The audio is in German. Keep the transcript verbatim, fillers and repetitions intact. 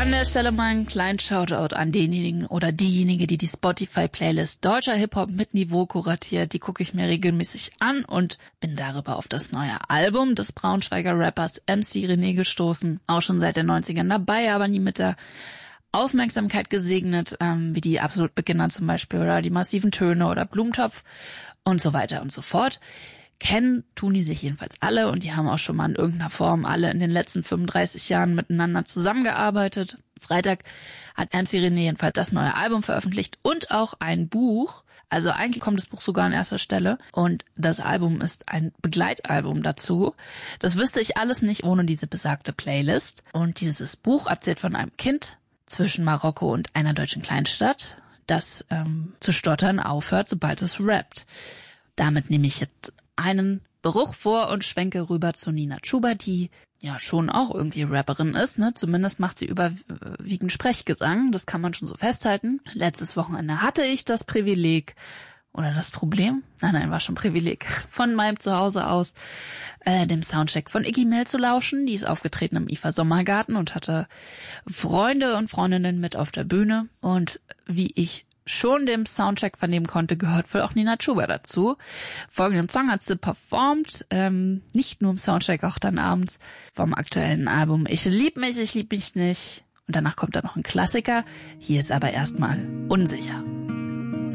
An der Stelle mal einen kleinen Shoutout an denjenigen oder diejenige, die die Spotify-Playlist Deutscher Hip-Hop mit Niveau kuratiert. Die gucke ich mir regelmäßig an und bin darüber auf das neue Album des Braunschweiger Rappers M C René gestoßen. Auch schon seit den neunzigern dabei, aber nie mit der Aufmerksamkeit gesegnet, ähm, wie die Absolut-Beginner zum Beispiel oder die Massiven Töne oder Blumentopf und so weiter und so fort. Kennen tun die sich jedenfalls alle und die haben auch schon mal in irgendeiner Form alle in den letzten fünfunddreißig Jahren miteinander zusammengearbeitet. Freitag hat M C René jedenfalls das neue Album veröffentlicht und auch ein Buch. Also eigentlich kommt das Buch sogar an erster Stelle und das Album ist ein Begleitalbum dazu. Das wüsste ich alles nicht ohne diese besagte Playlist. Und dieses Buch erzählt von einem Kind zwischen Marokko und einer deutschen Kleinstadt, das ähm, zu stottern aufhört, sobald es rappt. Damit nehme ich jetzt einen Bruch vor und schwenke rüber zu Nina Chuba, die ja schon auch irgendwie Rapperin ist, ne? Zumindest macht sie überwiegend Sprechgesang, das kann man schon so festhalten. Letztes Wochenende hatte ich das Privileg, oder das Problem, nein, nein, war schon Privileg, von meinem Zuhause aus, äh, dem Soundcheck von Iggy Mel zu lauschen. Die ist aufgetreten im I F A Sommergarten und hatte Freunde und Freundinnen mit auf der Bühne. Und wie ich schon dem Soundcheck vernehmen konnte, gehört wohl auch Nina Chuba dazu. Folgenden Song hat sie performt, ähm, nicht nur im Soundcheck, auch dann abends vom aktuellen Album Ich lieb mich, ich lieb mich nicht. Und danach kommt dann noch ein Klassiker. Hier ist aber erstmal Unsicher.